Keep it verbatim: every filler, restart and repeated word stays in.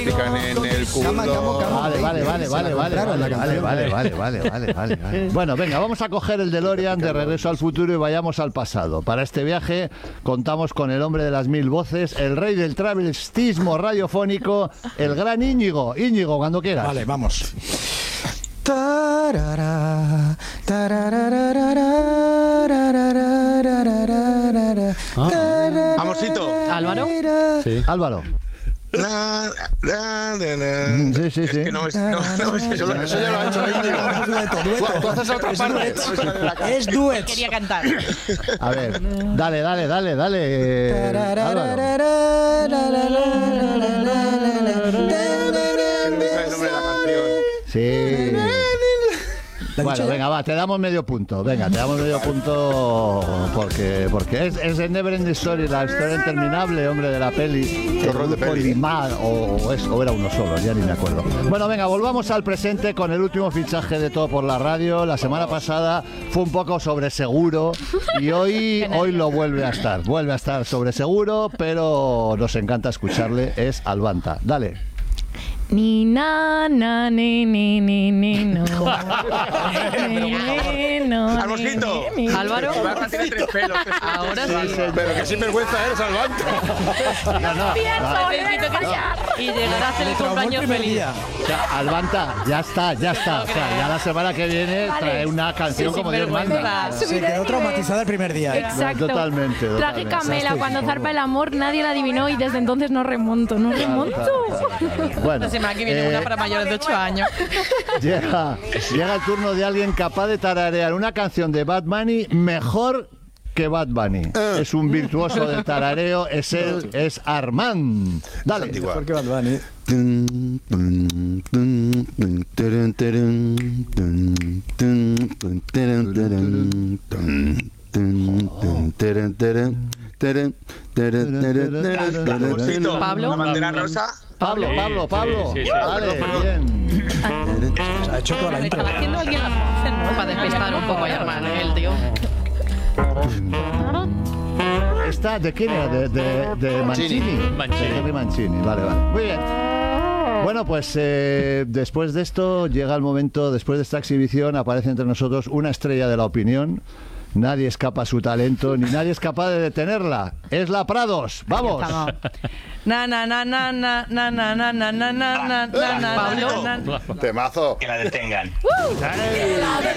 pican en el culo. Cama, cama, cama. Vale, vale, vale, vale, vale, vale, vale, vale, vale, vale, vale, vale, vale. Bueno, venga, vamos a coger el DeLorean de Regreso al Futuro y vayamos al pasado. Para este viaje contamos con el hombre de las mil voces, el rey del travestismo radiofónico, el gran Íñigo. Íñigo, cuando quieras. Vale, vamos. Tarara, tarara, Amorcito. Álvaro. Sí. Álvaro. La, la, la, la. Sí, sí, sí. Es que no, es, no, no, es que eso, eso ya lo ha hecho Íñigo. dueto, dueto. Tú haces otra parte. Es duet. Quería cantar. A ver, dale, dale, dale, dale. Álvaro. El nombre de la canción. Sí. ¿La he Bueno, dicho ya? venga, va, te damos medio punto. Venga, te damos medio punto porque porque es, es el Never Ending Story, la historia interminable, hombre, de la peli. Qué horror de peli. Mal, o, o, es, o era uno solo, ya ni me acuerdo. Bueno, venga, volvamos al presente con el último fichaje de Todo por la Radio. La semana pasada fue un poco sobre seguro y hoy, hoy lo vuelve a estar. Vuelve a estar sobre seguro, pero nos encanta escucharle. Es Albanta. Dale. Ni na na ni ni ni ni no. Ni, ni, no, Almosquito. ni, ni, ni. Álvaro. Ibarra tiene tres pelos. Ahora sí. Pero que sinvergüenza eres, Albanta. No, no, Pienso, Necesito que callar. y llegar a hacer el Traumó el cumpleaños primer feliz. día. O sea, Albanta, ya está, ya está. O sea, ya la semana que viene Vale. trae una canción Sí, como Dios sinvergüenza. manda. Se Subida de quedó nivel. traumatizada el primer día. ¿eh? Exacto. Totalmente, totalmente. Trágica Mela, Desastre, cuando por zarpa favor. el amor, nadie la adivinó y desde entonces no remonto, no remonto. Bueno, La semana que viene eh, una para mayores de ocho años. llega, llega el turno de alguien capaz de tararear una canción de Bad Bunny mejor que Bad Bunny. Es un virtuoso del tarareo, es él, es Armand. Dale. ¿Por qué Bad Bunny? Almosquito. Pablo. La bandera rosa. Pablo, Pablo, Pablo. Sí, sí, sí. Dale, bien. Se ha hecho toda la intro. Estaba haciendo alguien las voces, ¿no? Para despistar un poco a llamar, ¿eh? El tío. ¿Esta de quién era? De, de, de Mancini. Mancini. De Henry Mancini, vale, vale. Muy bien. Bueno, pues eh, después de esto llega el momento, después de esta exhibición aparece entre nosotros una estrella de la opinión. Nadie escapa a su talento, ni nadie es capaz de detenerla. Es la Prados. ¡Vamos! Estamos. Na na na na na na na na na na na na na na Pablo. na. Temazo. Que la detengan. ¡Dale!